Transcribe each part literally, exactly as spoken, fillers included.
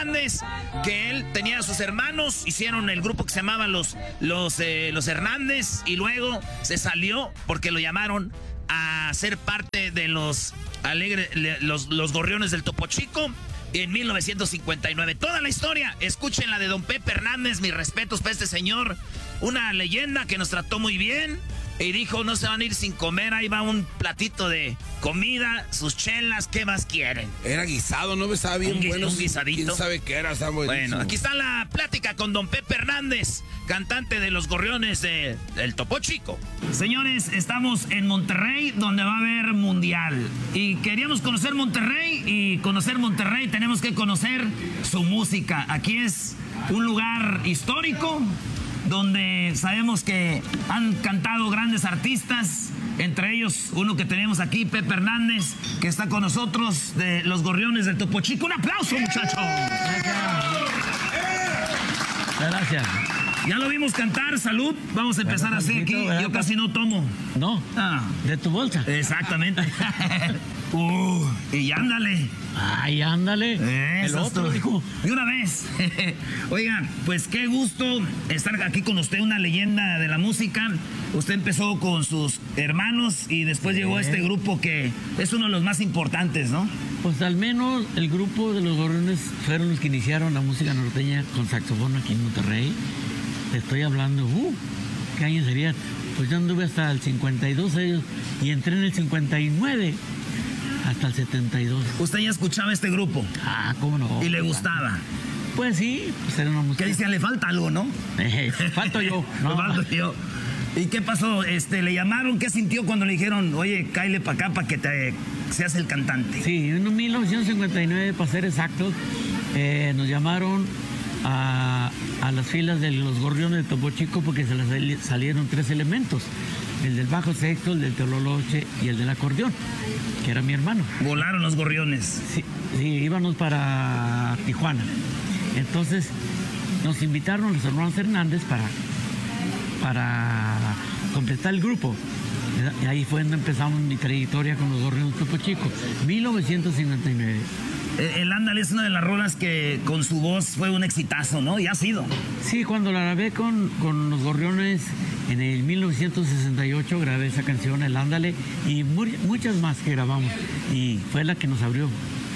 Hernández, que él tenía a sus hermanos, hicieron el grupo que se llamaba Los, los, eh, los Hernández, y luego se salió porque lo llamaron a ser parte de los, alegre, los, los Gorriones del Topo Chico en mil novecientos cincuenta y nueve. Toda la historia, escuchen la de don Pepe Hernández, mis respetos para este señor, una leyenda que nos trató muy bien. Y dijo, no se van a ir sin comer, ahí va un platito de comida, sus chelas, ¿qué más quieren? Era guisado, ¿no? Estaba bien un, bueno. Un guisadito. ¿Quién sabe qué era? Está buenísimo. Bueno, aquí está la plática con don Pepe Hernández, cantante de los Gorriones de, del Topo Chico. Señores, estamos en Monterrey, donde va a haber mundial. Y queríamos conocer Monterrey, y conocer Monterrey tenemos que conocer su música. Aquí es un lugar histórico, donde sabemos que han cantado grandes artistas, entre ellos uno que tenemos aquí, Pepe Hernández, que está con nosotros, de los Gorriones del Topo Chico. ¡Un aplauso, muchachos! Gracias. Ya lo vimos cantar, salud. Vamos a empezar bueno, así aquí. Yo casi no tomo. No, ah. de tu bolsa. Exactamente. uh, y ándale. Ay, ándale. Eso el otro, dijo. De una vez. Oigan, pues qué gusto estar aquí con usted, una leyenda de la música. Usted empezó con sus hermanos y después sí. llegó a este grupo que es uno de los más importantes, ¿no? Pues al menos el grupo de los Gorriones fueron los que iniciaron la música norteña con saxofón aquí en Monterrey. Te estoy hablando, uh, ¿qué años serían? Pues yo anduve hasta el cincuenta y dos años y entré en el cincuenta y nueve hasta el setenta y dos. ¿Usted ya escuchaba este grupo? Ah, ¿cómo no? ¿Y le gustaba? Pues sí, pues era una música. ¿Qué decían? ¿Le falta algo, no? Eh, falto yo. No, falto yo. ¿Y qué pasó? Este, ¿le llamaron? ¿Qué sintió cuando le dijeron, oye, cáele para acá para que te seas el cantante? Sí, en mil novecientos cincuenta y nueve, para ser exactos, eh, nos llamaron a, a las filas de los Gorriones de Topo Chico porque se les salieron tres elementos. El del bajo sexto, el del teololoche y el del acordeón, que era mi hermano. Volaron los Gorriones. Sí, sí, íbamos para Tijuana. Entonces nos invitaron los hermanos Hernández para, para completar el grupo. Y ahí fue donde empezamos mi trayectoria con los Gorriones de Topo Chico, mil novecientos cincuenta y nueve. El Ándale es una de las rolas que con su voz fue un exitazo, ¿no? Y ha sido. Sí, cuando la grabé con, con los Gorriones en el mil novecientos sesenta y ocho, grabé esa canción, El Ándale, y muy, muchas más que grabamos. Y fue la que nos abrió.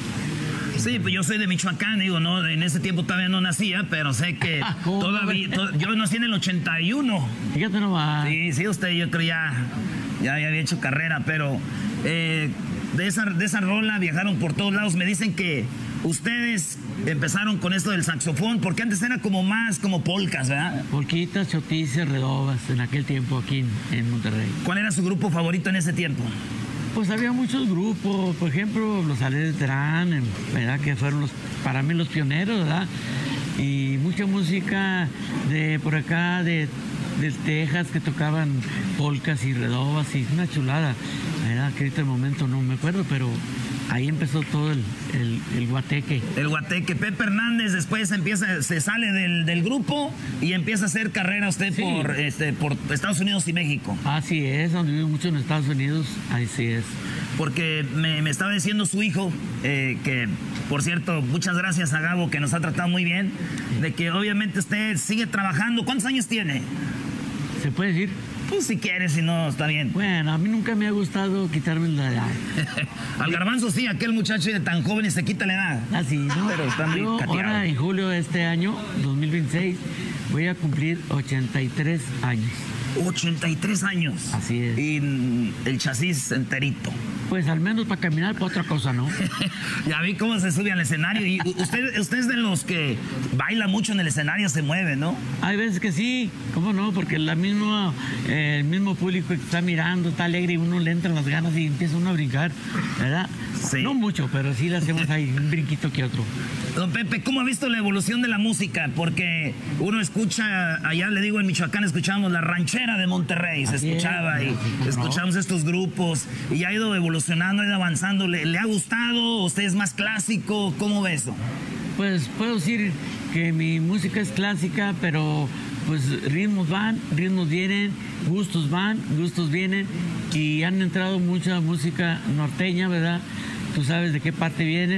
Sí, pues yo soy de Michoacán, digo, no, en ese tiempo todavía no nacía, pero sé que todavía, to, yo nací en el ochenta y uno. Fíjate nomás. Sí, sí, usted yo creo ya, ya, ya había hecho carrera, pero eh, de, esa, de esa rola viajaron por todos lados. Me dicen que ustedes empezaron con esto del saxofón, porque antes era como más como polcas, ¿verdad? Polquitas, chotices, redobas, en aquel tiempo aquí en, en Monterrey. ¿Cuál era su grupo favorito en ese tiempo? Pues había muchos grupos, por ejemplo, los Aleres de Terán, ¿verdad? Que fueron los, para mí los pioneros, ¿verdad? Y mucha música de por acá, de, de Texas, que tocaban polcas y redobas, y una chulada, ¿verdad? Que ahorita el momento no me acuerdo, pero ahí empezó todo el, el, el guateque. El guateque. Pepe Hernández después empieza, se sale del, del grupo y empieza a hacer carrera usted sí. por, este, por Estados Unidos y México. Así es, donde vive mucho en Estados Unidos, así es. Porque me, me estaba diciendo su hijo, eh, que por cierto, muchas gracias a Gabo, que nos ha tratado muy bien, de que obviamente usted sigue trabajando. ¿Cuántos años tiene? ¿Se puede decir? Pues si quieres, si no, está bien. Bueno, a mí nunca me ha gustado quitarme la edad. Al Garbanzo sí, aquel muchacho de tan joven y se quita la edad. Ah, sí, ¿no? Pero está muy Yo cateado. Ahora, en julio de este año, dos mil veintiséis, voy a cumplir ochenta y tres años. ochenta y tres años. Así es. Y el chasis enterito. Pues al menos para caminar, para otra cosa, ¿no? Ya vi cómo se sube al escenario. Y usted, usted es de los que baila mucho en el escenario, se mueve, ¿no? Hay veces que sí, ¿cómo no? Porque la misma, eh, el mismo público que está mirando está alegre y uno le entran las ganas y empieza uno a brincar, ¿verdad? Sí. No mucho, pero sí le hacemos ahí un brinquito que otro. Don Pepe, ¿cómo ha visto la evolución de la música? Porque uno escucha, allá le digo en Michoacán, escuchábamos la ranchera de Monterrey, se Así escuchaba es, y no. escuchamos estos grupos y ha ido evolucionando, ha ido avanzando. ¿Le, le ha gustado? ¿Usted es más clásico? ¿Cómo ve eso? Pues puedo decir que mi música es clásica, pero pues ritmos van, ritmos vienen, gustos van, gustos vienen y han entrado mucha música norteña, ¿verdad? Tú sabes de qué parte vienen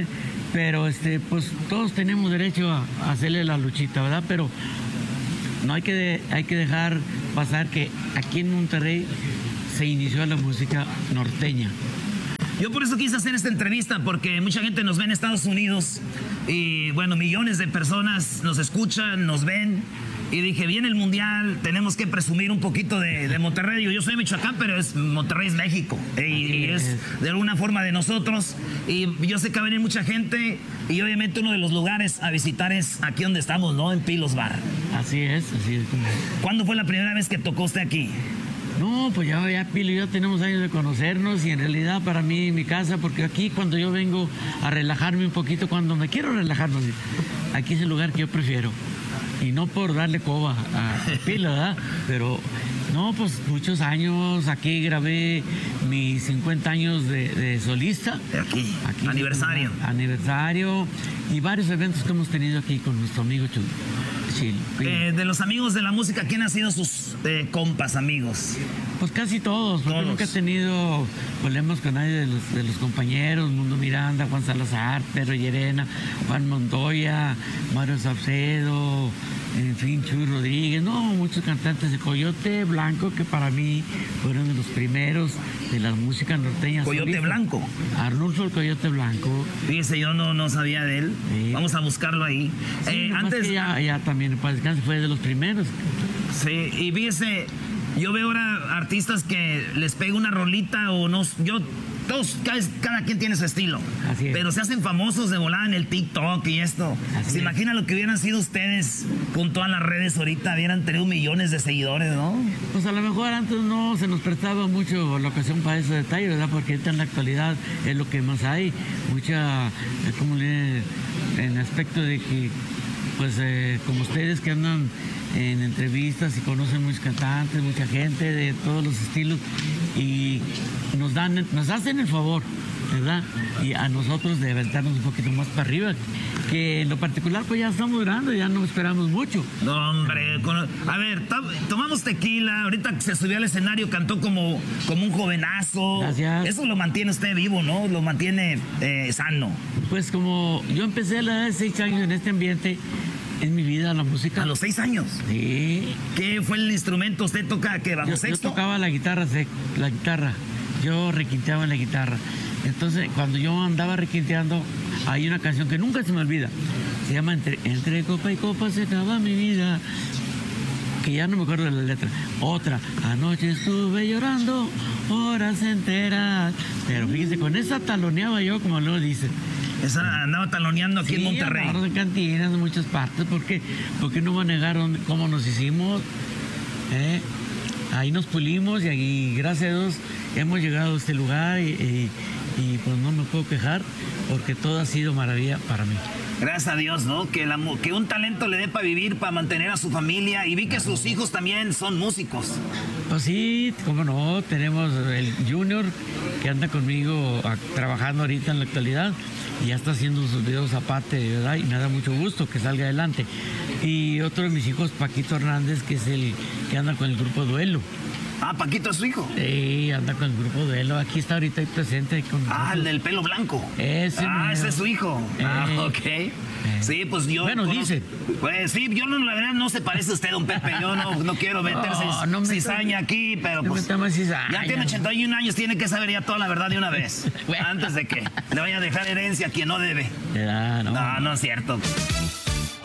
pero este, pues todos tenemos derecho a, a hacerle la luchita, ¿verdad? Pero no hay que, de, hay que dejar pasar que aquí en Monterrey se inició la música norteña. Yo por eso quise hacer esta entrevista, porque mucha gente nos ve en Estados Unidos y, bueno, millones de personas nos escuchan, nos ven. Y dije, viene el Mundial, tenemos que presumir un poquito de, de Monterrey. Yo soy de Michoacán, pero es, Monterrey es México. Y, y es de alguna forma de nosotros. Y yo sé que va a venir mucha gente. Y obviamente uno de los lugares a visitar es aquí donde estamos, ¿no? En Pilos Bar. Así es, así es. ¿Cuándo fue la primera vez que tocó usted aquí? No, pues ya, ya Pilo y yo tenemos años de conocernos y en realidad para mí, mi casa, porque aquí cuando yo vengo a relajarme un poquito, cuando me quiero relajarme, aquí es el lugar que yo prefiero. Y no por darle coba a Pilo, ¿verdad? Pero no, pues muchos años, aquí grabé mis cincuenta años de, de solista. Aquí, aquí, aniversario. Aniversario y varios eventos que hemos tenido aquí con nuestro amigo Chulo. Eh, de los amigos de la música, ¿quién ha sido sus eh, compas, amigos? Pues casi todos, porque todos. Nunca he tenido problemas con nadie de los, de los compañeros, Mundo Miranda, Juan Salazar, Pedro Llerena, Juan Montoya, Mario Saucedo, en fin, Chuy Rodríguez, no, muchos cantantes de Coyote Blanco, que para mí fueron de los primeros de las músicas norteñas. ¿Coyote solistas. Blanco? Arnulfo el Coyote Blanco. Fíjese, yo no, no sabía de él. Sí. Vamos a buscarlo ahí. Sí, eh, antes que ya, ya también, para descanso, fue de los primeros. Sí, y fíjese, yo veo ahora artistas que les pega una rolita o no, yo... Todos, cada, cada quien tiene su estilo. Así es. Pero se hacen famosos de volada en el TikTok y esto. Así ¿Se es. imagina lo que hubieran sido ustedes con todas las redes ahorita? Hubieran tenido millones de seguidores, ¿no? Pues a lo mejor antes no se nos prestaba mucho la ocasión para ese detalle, ¿verdad? Porque ahorita en la actualidad es lo que más hay. Mucha, como le, en aspecto de que, pues eh, como ustedes que andan en entrevistas y conocen muchos cantantes, mucha gente de todos los estilos y nos dan, nos hacen el favor, ¿verdad? Y a nosotros de aventarnos un poquito más para arriba, que en lo particular pues ya estamos grandes, ya no esperamos mucho. No, hombre, con, a ver, to, tomamos tequila, ahorita se subió al escenario, cantó como, como un jovenazo. Gracias. Eso lo mantiene usted vivo, ¿no? Lo mantiene eh, sano. Pues como yo empecé a la edad de seis años en este ambiente, en mi vida la música. ¿A los seis años? Sí. ¿Qué fue el instrumento? ¿Usted toca qué? ¿Bajo yo, sexto? Yo tocaba la guitarra, la guitarra. Yo requinteaba en la guitarra. Entonces, cuando yo andaba requinteando, hay una canción que nunca se me olvida. Se llama Entre, Entre copa y copa se acaba mi vida. Que ya no me acuerdo de la letra. Otra, anoche estuve llorando horas enteras. Pero fíjese, con esa taloneaba yo, como luego dice. Esa andaba taloneando aquí sí, en Monterrey. Sí, en cantinas, en muchas partes. ¿Por qué? Porque no me negaron cómo nos hicimos. ¿Eh? Ahí nos pulimos y, y gracias a Dios hemos llegado a este lugar y, y, y pues no me puedo quejar porque todo ha sido maravilla para mí. Gracias a Dios, ¿no? Que, la, que un talento le dé para vivir, para mantener a su familia. Y vi que sus hijos también son músicos. Pues sí, cómo no. Tenemos el Junior que anda conmigo a, trabajando ahorita en la actualidad. Y ya está haciendo sus videos aparte, ¿verdad? Y me da mucho gusto que salga adelante. Y otro de mis hijos, Paquito Hernández, que es el que anda con el grupo Duelo. Ah, Paquito es su hijo. Sí, anda con el grupo Duelo. Aquí está ahorita ahí presente. Con ah, nosotros. El del pelo blanco. Ese ah, mío. ese es su hijo. Eh, ah, ok. Eh. Sí, pues yo... Bueno, conozco, dice. Pues sí, yo no, la verdad no se parece a usted, don Pepe. Yo no, no quiero meterse oh, no cizaña aquí, pero pues... No cizaña. Ya tiene ochenta y un años, tiene que saber ya toda la verdad de una vez. Bueno. Antes de que le vaya a dejar herencia a quien no debe. Ya, no. No, no es cierto.